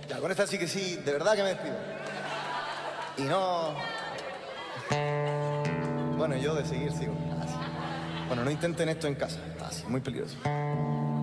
Ya, con esta sí que sí, de verdad que me despido. Y no... Bueno, yo de seguir sigo. Así. Bueno, no intenten esto en casa. Así, muy peligroso.